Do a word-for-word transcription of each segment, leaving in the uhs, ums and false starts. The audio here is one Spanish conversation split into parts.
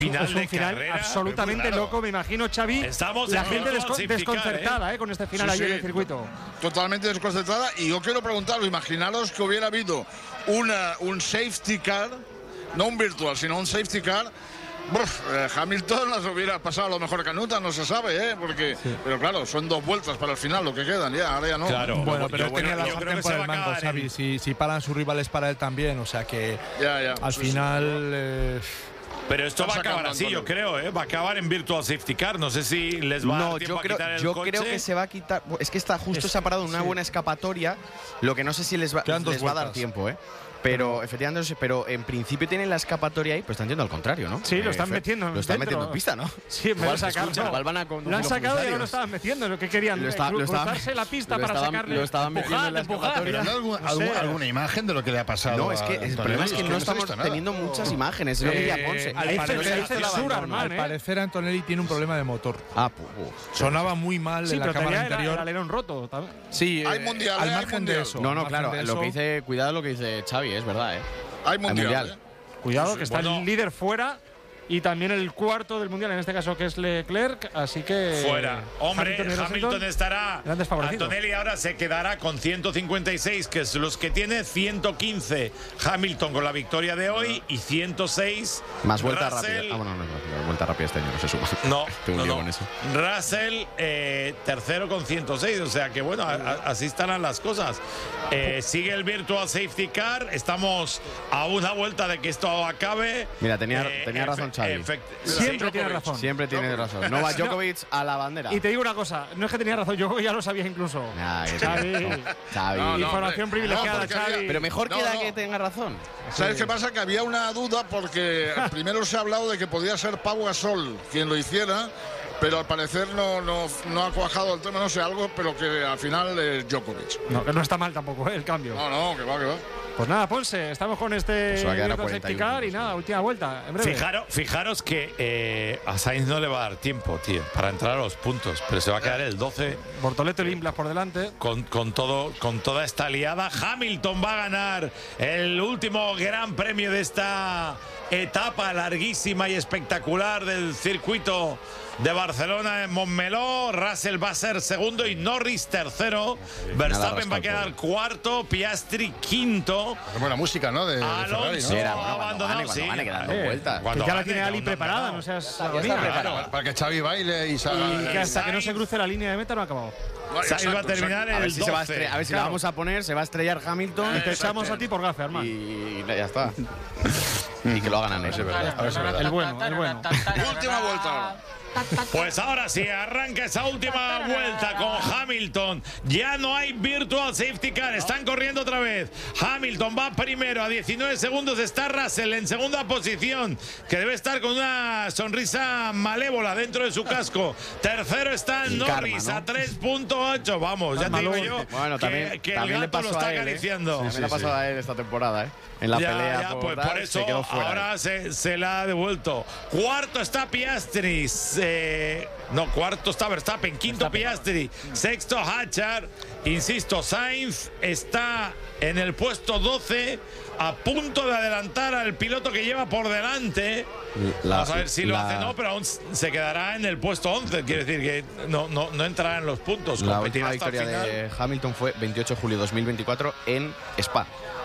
Final es un de final carrera, absolutamente claro. loco, me imagino, Xavi. Estamos la en gente virtual desco safety car, desconcertada ¿eh? ¿eh? con este final Sí, ayer sí, del circuito. Totalmente desconcertada. Y yo quiero preguntaros, imaginaros que hubiera habido una, un safety car, no un virtual, sino un safety car. Uf, eh, Hamilton las hubiera pasado a lo mejor Canuta, no se sabe, ¿eh? Porque, sí. Pero claro, son dos vueltas para el final lo que quedan, ya, ahora ya no. Claro, bueno, pero yo, tenía bueno, la yo creo sartén que por se el va a mango, acabar Xavi. en- Si, si paran sus rivales para él también, o sea que Ya, ya, al sí, final. Eh, Pero esto va a Están acabar sacando, así, yo Antonio. creo, ¿eh? Va a acabar en Virtual Safety Car. No sé si les va a No, dar tiempo yo creo, a quitar el yo coche. creo que se va a quitar. Es que está justo Es- se ha parado en una sí. buena escapatoria. Lo que no sé si les va, Quedan dos les va a dar vueltas. tiempo, ¿eh? Pero efectivamente, no sé, pero en principio tienen la escapatoria ahí, pues están yendo al contrario, ¿no? Sí, lo están Fe- metiendo Lo están dentro. metiendo en pista, ¿no? Sí, me lo Igual, sacaron. escucha, igual van a con- Lo han los sacado y ahora comisarios. lo estaban metiendo. Lo que querían Lo eh, está- cru- lo estaban- cruzarse la pista lo para estaban- sacarle. lo estaban metiendo en la empujar, escapatoria. empujar. ¿Algún- No algún- sé. ¿Alguna imagen de lo que le ha pasado? No, es que a el Antonio? problema es que no hemos estamos visto nada. teniendo muchas imágenes. Es lo que Eh, decía Ponce. al Ahí parecer- se- ahí se al censura, parecer- Armán, al ¿eh? parecer Antonelli tiene un problema de motor. Ah, pu, pu. Sonaba muy mal Sí, en la pero cámara tenía el, interior. el alerón roto. también. Sí, Hay eh, mundial, al ¿eh? Hay margen mundial. de eso. No, al no, margen claro. de Lo que eso, dice, cuidado lo que dice Xavi, es verdad, ¿eh? Hay mundial. mundial. ¿eh? Cuidado, que está Bueno. el líder fuera. Y también el cuarto del mundial, en este caso que es Leclerc. Así que. Fuera. Hombre, Hamilton y Hamilton, Russell estará. grandes favorecitos. Antonelli ahora se quedará con ciento cincuenta y seis, que es los que tiene, ciento quince Hamilton con la victoria de hoy y ciento seis Más vuelta Russell. rápida. Ah, bueno, no, no, vuelta rápida este año, no se suma. No, Tengo un no, lío no. con eso. Russell, eh, tercero con ciento seis. O sea que, bueno, a- a- así estarán las cosas. Eh, sigue el Virtual Safety Car. Estamos a una vuelta de que esto acabe. Mira, tenía- Eh, tenía razón efe- Xavi. efect- Siempre sí, tiene razón. Siempre tiene razón. Novak Djokovic a la bandera. Y te digo una cosa, no es que tenía razón, yo ya lo sabía incluso. Ah, que Xavi. sí. Xavi. No, no, Información hombre. privilegiada, No, porque Xavi. había- Pero mejor No, queda no. que tenga razón. ¿Sabes qué pasa? Que había una duda porque primero se ha hablado de que podía ser Pau Gasol quien lo hiciera, pero al parecer no, no, no ha cuajado el tema, no sé, algo, pero que al final es Djokovic. No, que no está mal tampoco, ¿eh? El cambio. No, no, que va, que va. Pues nada, Ponce, estamos con este Eso va a quedar a Virtual Safety cuarenta y uno Car y nada, última vuelta, en breve. Fijaros, fijaros que eh, a Sainz no le va a dar tiempo, tío, para entrar a los puntos, pero se va a quedar el doce Bortoleto y Limblas por delante. con, con, todo, con toda esta liada. Hamilton va a ganar el último gran premio de esta etapa larguísima y espectacular del circuito de Barcelona en Montmeló. Russell va a ser segundo y Norris tercero. Verstappen va a quedar cuarto, Piastri quinto. Qué buena música, ¿no? De, de Ferrari, Alonso ¿no? Era, bueno, cuando abandonado, gane, cuando sí. gane, quedando Eh, vueltas. cuando Que ya la gane, tiene que Ali aún no ha preparada, ganado. no seas Ya está agonía. preparado. Para, para que Xavi baile y salga. Y que hasta que no se Sainz- cruce la línea de meta no ha acabado. No, Sainz va a exacto, terminar exacto. A ver el si se va a doce. estre- a ver si la Claro. vamos a poner, se va a estrellar Hamilton Y te echamos a ti por gafe, hermano. y ya está. Y que lo hagan a A ver si es verdad. A ver si es verdad. El bueno, el bueno. Última vuelta. Pues ahora sí, arranca esa última vuelta con Hamilton. Ya no hay Virtual Safety Car, están corriendo otra vez. Hamilton va primero, a diecinueve segundos está Russell en segunda posición, que debe estar con una sonrisa malévola dentro de su casco. Tercero está El Norris karma, ¿no? a tres punto ocho. Vamos, ya te digo Malón. yo Bueno, que, también, que también el le gato lo pasó está a él, ¿eh? acariciando. También le ha pasado a él esta temporada, ¿eh? En la Ya, pelea ya, por, pues tal, por eso se quedó fuera. ahora se, se la ha devuelto. Cuarto está Piastri. eh, no, cuarto está Verstappen. Quinto Piastri. Sexto Hatchard. Insisto, Sainz está en el puesto doce, a punto de adelantar al piloto que lleva por delante. La- Vamos a ver si lo la- hace, no, pero aún se quedará en el puesto once. Quiere decir que no, no, no entrará en los puntos. La Competirá última hasta el victoria final. de Hamilton fue veintiocho de julio de dos mil veinticuatro en Spa.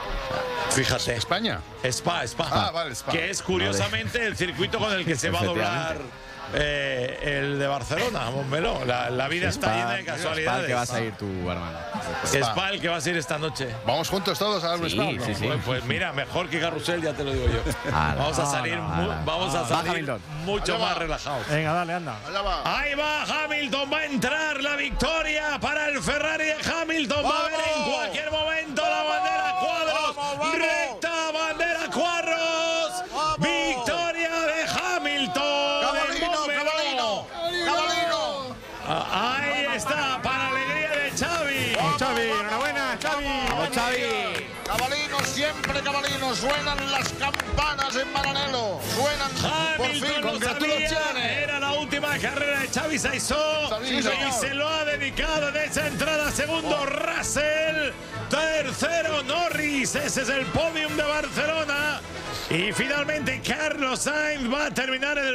Fíjate. España. Spa, Spa. Ah, vale, Spa. Que es curiosamente el circuito con el que se va a doblar eh, el de Barcelona, Montmeló. La, la vida está llena de Spa, casualidades. el que vas a ir tú, hermano. Spa el que vas a ir esta noche. Vamos juntos todos a dar un Sí, spa, ¿no? sí, sí. Pues, pues mira, mejor que Carrusel, ya te lo digo yo. Ala, Vamos a ala, salir, ala. mu- vamos a Va salir Hamilton. mucho Allá va. más relajados. Venga, dale, anda. Allá va. Ahí va Hamilton, va a entrar la victoria para el Ferrari de Hamilton. Va a haber en ¡Vamos! cualquier momento la bandera cuadros. ¡Vamos, vamos! Recta bandera cuadros. ¡Vamos! Victoria de Hamilton. en Cabalino, Montmeló. cabalino, cabalino. Ah, Ahí está, para alegría de Xavi. Xavi, enhorabuena, Xavi. ¡Vamos, Xavi! Cabalino, siempre cabalino. Suenan las campanas en paralelo. Suenan por fin. Hamilton lo sabía, Congratulaciones. era la última carrera de Xavi Saizó Sí, y señor. se lo ha dedicado en esa entrada. Segundo Russell, tercero Norris. Ese es el podium de Barcelona. Y finalmente Carlos Sainz va a terminar en el